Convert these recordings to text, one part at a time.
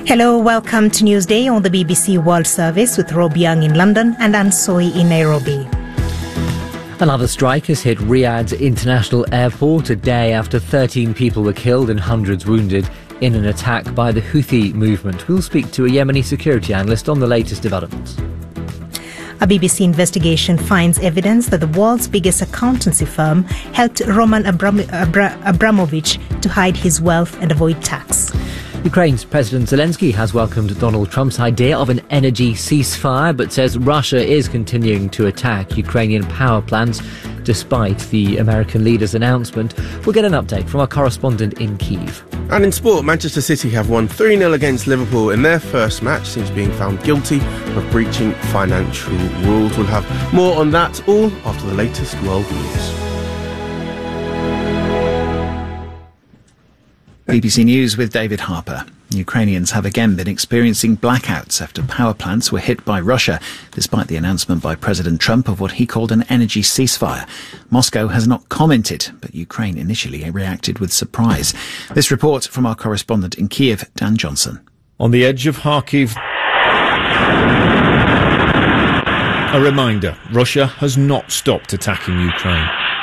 Hello, welcome to Newsday on the BBC World Service with Rob Young in London and Ansoi in Nairobi. Another strike has hit Riyadh's international airport a day after 13 people were killed and hundreds wounded in an attack by the Houthi movement. We'll speak to a Yemeni security analyst on the latest developments. A BBC investigation finds evidence that the world's biggest accountancy firm helped Roman Abramovich to hide his wealth and avoid tax. Ukraine's President Zelensky has welcomed Donald Trump's idea of an energy ceasefire, but says Russia is continuing to attack Ukrainian power plants despite the American leader's announcement. We'll get an update from our correspondent in Kyiv. And in sport, Manchester City have won 3-0 against Liverpool in their first match since being found guilty of breaching financial rules. We'll have more on that all after the latest world news. BBC News with David Harper. Ukrainians have again been experiencing blackouts after power plants were hit by Russia, despite the announcement by President Trump of what he called an energy ceasefire. Moscow has not commented, but Ukraine initially reacted with surprise. This report from our correspondent in Kyiv, Dan Johnson. On the edge of Kharkiv, a reminder, Russia has not stopped attacking Ukraine.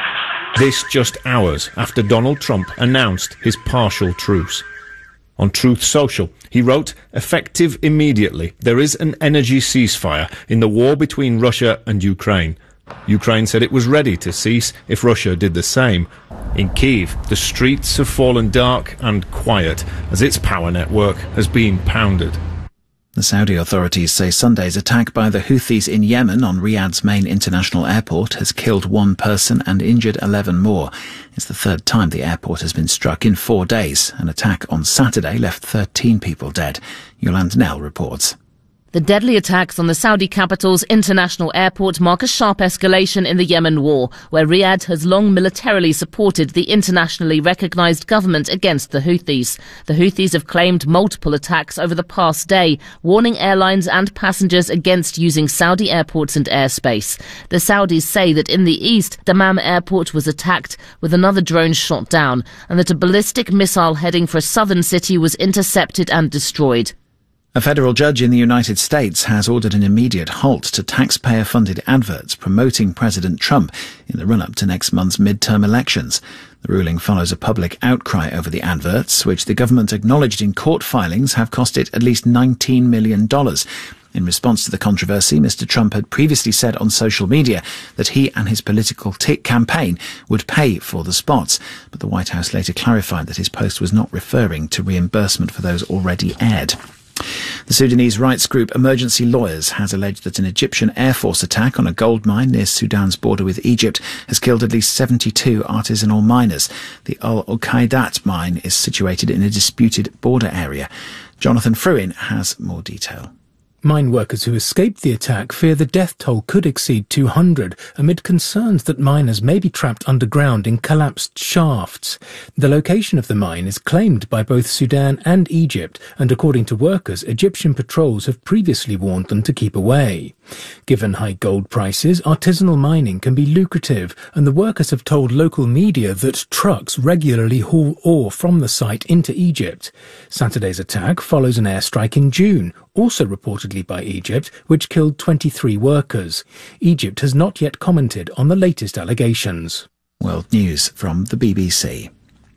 This just hours after Donald Trump announced his partial truce. On Truth Social, he wrote, "Effective immediately, there is an energy ceasefire in the war between Russia and Ukraine." Ukraine said it was ready to cease if Russia did the same. In Kyiv, the streets have fallen dark and quiet as its power network has been pounded. The Saudi authorities say Sunday's attack by the Houthis in Yemen on Riyadh's main international airport has killed one person and injured 11 more. It's the third time the airport has been struck in 4 days. An attack on Saturday left 13 people dead. Yolande Nell reports. The deadly attacks on the Saudi capital's international airport mark a sharp escalation in the Yemen war, where Riyadh has long militarily supported the internationally recognised government against the Houthis. The Houthis have claimed multiple attacks over the past day, warning airlines and passengers against using Saudi airports and airspace. The Saudis say that in the east, Dammam airport was attacked with another drone shot down, and that a ballistic missile heading for a southern city was intercepted and destroyed. A federal judge in the United States has ordered an immediate halt to taxpayer-funded adverts promoting President Trump in the run-up to next month's midterm elections. The ruling follows a public outcry over the adverts, which the government acknowledged in court filings have cost it at least $19 million. In response to the controversy, Mr. Trump had previously said on social media that he and his political campaign would pay for the spots, but the White House later clarified that his post was not referring to reimbursement for those already aired. The Sudanese rights group Emergency Lawyers has alleged that an Egyptian Air Force attack on a gold mine near Sudan's border with Egypt has killed at least 72 artisanal miners. The Al Uqaidat mine is situated in a disputed border area. Jonathan Fruin has more detail. Mine workers who escaped the attack fear the death toll could exceed 200 amid concerns that miners may be trapped underground in collapsed shafts. The location of the mine is claimed by both Sudan and Egypt, and according to workers, Egyptian patrols have previously warned them to keep away. Given high gold prices, artisanal mining can be lucrative, and the workers have told local media that trucks regularly haul ore from the site into Egypt. Saturday's attack follows an airstrike in June, also reportedly by Egypt, which killed 23 workers. Egypt has not yet commented on the latest allegations. World News from the BBC.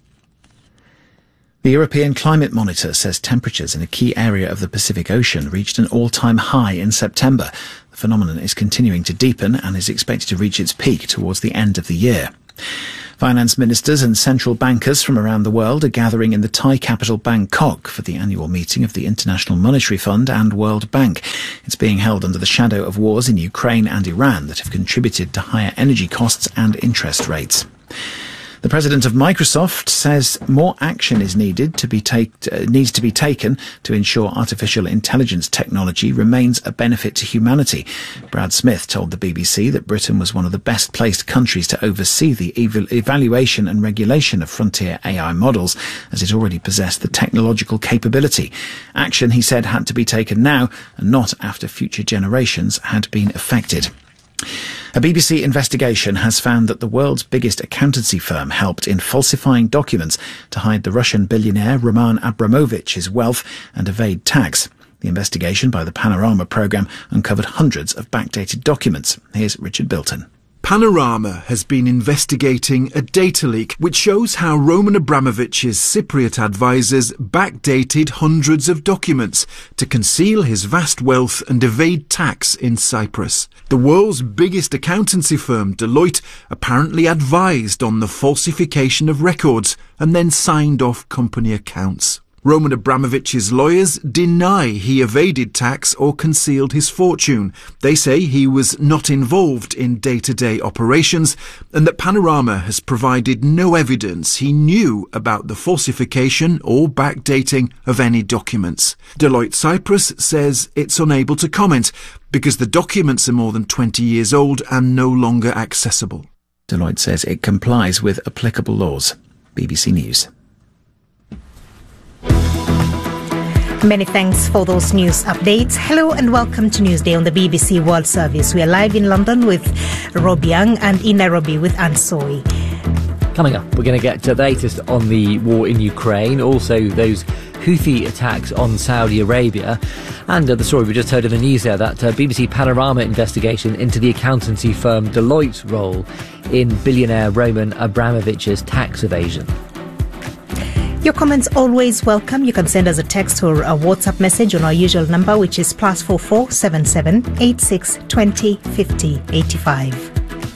The European Climate Monitor says temperatures in a key area of the Pacific Ocean reached an all-time high in September. The phenomenon is continuing to deepen and is expected to reach its peak towards the end of the year. Finance ministers and central bankers from around the world are gathering in the Thai capital Bangkok for the annual meeting of the International Monetary Fund and World Bank. It's being held under the shadow of wars in Ukraine and Iran that have contributed to higher energy costs and interest rates. The president of Microsoft says more action needs to be taken to ensure artificial intelligence technology remains a benefit to humanity. Brad Smith told the BBC that Britain was one of the best placed countries to oversee the evaluation and regulation of frontier AI models, as it already possessed the technological capability. Action, he said, had to be taken now and not after future generations had been affected. A BBC investigation has found that the world's biggest accountancy firm helped in falsifying documents to hide the Russian billionaire Roman Abramovich's wealth and evade tax. The investigation by the Panorama programme uncovered hundreds of backdated documents. Here's Richard Bilton. Panorama has been investigating a data leak which shows how Roman Abramovich's Cypriot advisors backdated hundreds of documents to conceal his vast wealth and evade tax in Cyprus. The world's biggest accountancy firm, Deloitte, apparently advised on the falsification of records and then signed off company accounts. Roman Abramovich's lawyers deny he evaded tax or concealed his fortune. They say he was not involved in day-to-day operations and that Panorama has provided no evidence he knew about the falsification or backdating of any documents. Deloitte Cyprus says it's unable to comment because the documents are more than 20 years old and no longer accessible. Deloitte says it complies with applicable laws. BBC News. Many thanks for those news updates. Hello and welcome to Newsday on the BBC World Service. We are live in London with Rob Young and in Nairobi with Anne Soy. Coming up, we're going to get to the latest on the war in Ukraine, also those Houthi attacks on Saudi Arabia, and the story we just heard in the news there, that BBC Panorama investigation into the accountancy firm Deloitte's role in billionaire Roman Abramovich's tax evasion. Your comments always welcome. You can send us a text or a WhatsApp message on our usual number, which is +44 77 86 20 50 85.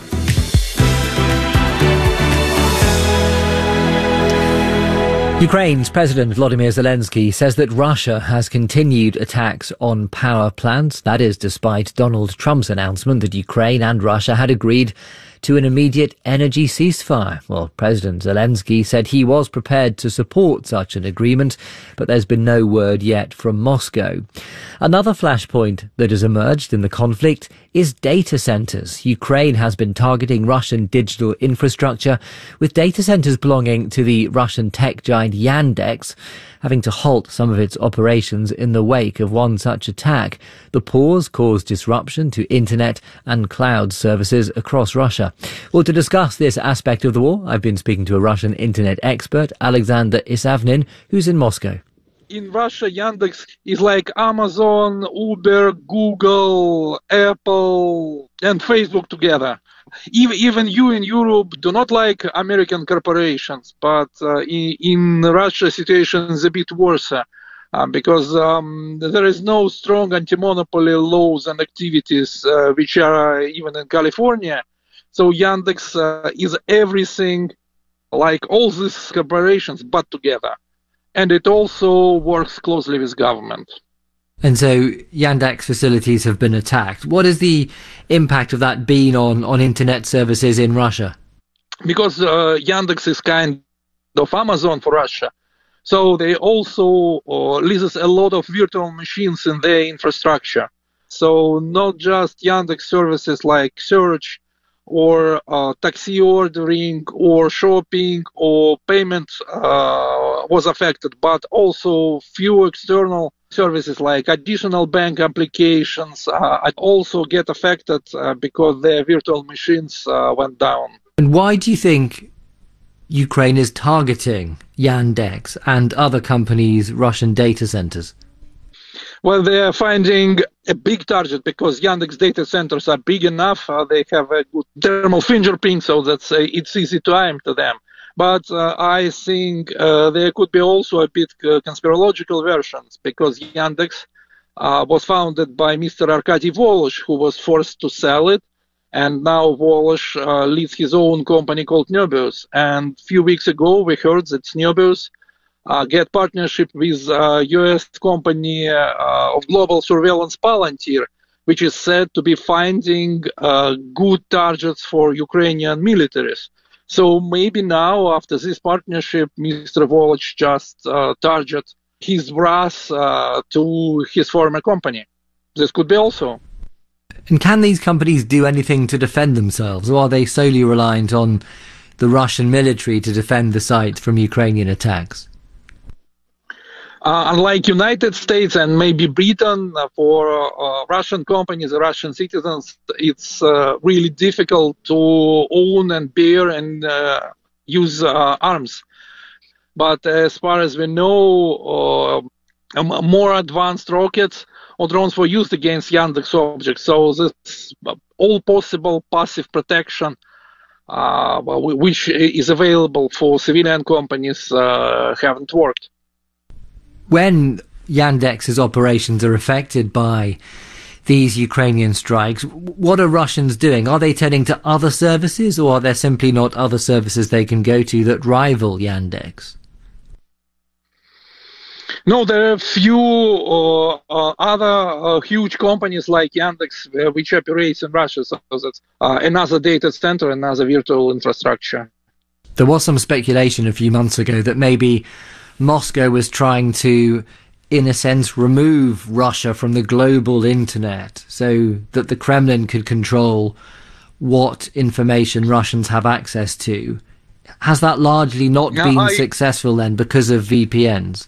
Ukraine's President Volodymyr Zelensky says that Russia has continued attacks on power plants. That is despite Donald Trump's announcement that Ukraine and Russia had agreed to an immediate energy ceasefire. Well, President Zelensky said he was prepared to support such an agreement, but there's been no word yet from Moscow. Another flashpoint that has emerged in the conflict is data centers. Ukraine has been targeting Russian digital infrastructure, with data centers belonging to the Russian tech giant Yandex having to halt some of its operations in the wake of one such attack. The pause caused disruption to internet and cloud services across Russia. Well, to discuss this aspect of the war, I've been speaking to a Russian internet expert, Alexander Isavnin, who's in Moscow. In Russia, Yandex is like Amazon, Uber, Google, Apple, and Facebook together. Even you in Europe do not like American corporations, but in Russia, situation is a bit worse because there is no strong anti-monopoly laws and activities which are even in California. So Yandex is everything like all these corporations, but together. And it also works closely with government. And so Yandex facilities have been attacked. What has the impact of that been on internet services in Russia? Because Yandex is kind of Amazon for Russia. So they also leases a lot of virtual machines in their infrastructure. So not just Yandex services like search or taxi ordering or shopping or payment was affected, but also few external services like additional bank applications also get affected because their virtual machines went down. And why do you think Ukraine is targeting Yandex and other companies' Russian data centers? Well, they are finding a big target because Yandex data centers are big enough. They have a good thermal fingerprint, so that it's easy to aim to them. But I think there could be also a bit conspirological versions because Yandex was founded by Mr. Arkady Volosh, who was forced to sell it. And now Volosh leads his own company called Nebius. And a few weeks ago, we heard that Nebius get partnership with U.S. company of global surveillance Palantir, which is said to be finding good targets for Ukrainian militaries. So maybe now, after this partnership, Mr. Voloch just target his wrath to his former company. This could be also. And can these companies do anything to defend themselves, or are they solely reliant on the Russian military to defend the site from Ukrainian attacks? Unlike United States and maybe Britain, for Russian companies, Russian citizens, it's really difficult to own and bear and use arms. But as far as we know, more advanced rockets or drones were used against Yandex objects. So this all possible passive protection, which is available for civilian companies, haven't worked. When Yandex's operations are affected by these Ukrainian strikes, what are Russians doing? Are they turning to other services, or are there simply not other services they can go to that rival Yandex? No, there are few other huge companies like Yandex which operates in Russia, so that's another data center, another virtual infrastructure. There was some speculation a few months ago that maybe Moscow was trying to, in a sense, remove Russia from the global internet so that the Kremlin could control what information Russians have access to. Has that largely not been successful then because of VPNs?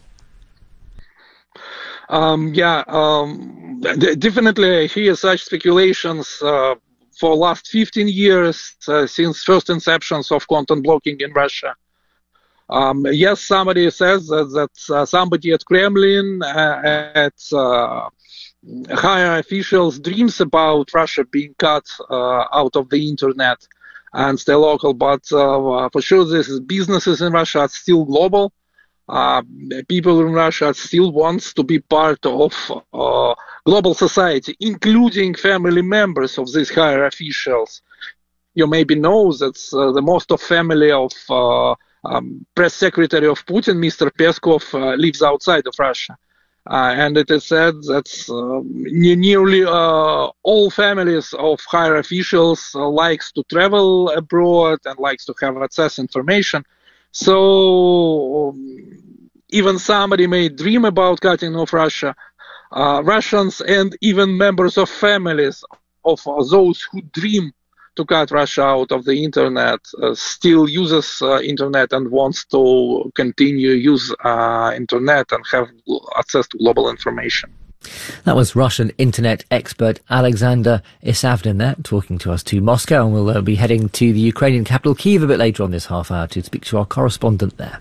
Definitely I hear such speculations for last 15 years since first inceptions of content blocking in Russia. Yes, somebody says that somebody at Kremlin, at higher officials, dreams about Russia being cut out of the internet and stay local. But for sure, these businesses in Russia are still global. People in Russia still wants to be part of global society, including family members of these higher officials. You maybe know that the most of family of press secretary of Putin, Mr. Peskov, lives outside of Russia. And it is said that nearly all families of higher officials likes to travel abroad and likes to have access information. So even somebody may dream about cutting off Russia. Russians and even members of families of those who dream to cut Russia out of the internet still uses internet and wants to continue use internet and have access to global information. That was Russian internet expert Alexander Isavdin there, talking to us to Moscow, and we'll be heading to the Ukrainian capital Kyiv a bit later on this half hour to speak to our correspondent there.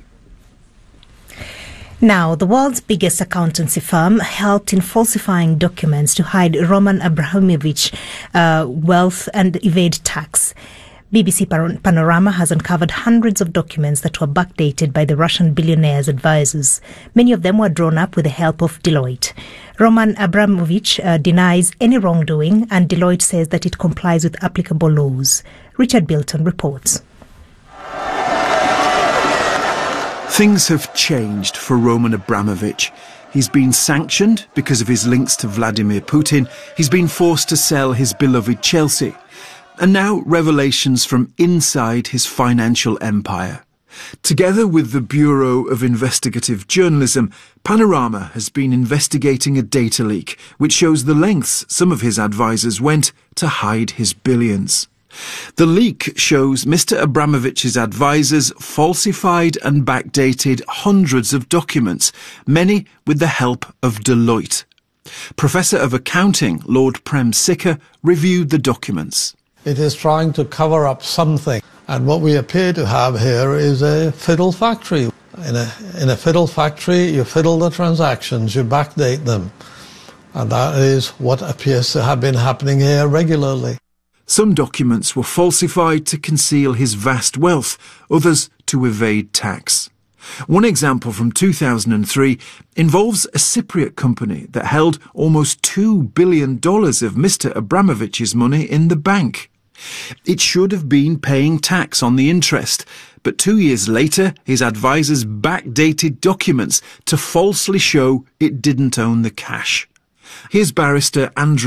Now, the world's biggest accountancy firm helped in falsifying documents to hide Roman Abramovich wealth and evade tax. BBC Panorama has uncovered hundreds of documents that were backdated by the Russian billionaire's advisors. Many of them were drawn up with the help of Deloitte. Roman Abramovich denies any wrongdoing, and Deloitte says that it complies with applicable laws. Richard Bilton reports. Things have changed for Roman Abramovich. He's been sanctioned because of his links to Vladimir Putin. He's been forced to sell his beloved Chelsea. And now revelations from inside his financial empire. Together with the Bureau of Investigative Journalism, Panorama has been investigating a data leak which shows the lengths some of his advisors went to hide his billions. The leak shows Mr. Abramovich's advisors falsified and backdated hundreds of documents, many with the help of Deloitte. Professor of Accounting Lord Prem Sikka reviewed the documents. It is trying to cover up something, and what we appear to have here is a fiddle factory. In a fiddle factory, you fiddle the transactions, you backdate them, and that is what appears to have been happening here regularly. Some documents were falsified to conceal his vast wealth, others to evade tax. One example from 2003 involves a Cypriot company that held almost $2 billion of Mr. Abramovich's money in the bank. It should have been paying tax on the interest, but 2 years later his advisors backdated documents to falsely show it didn't own the cash. Here's barrister Andrew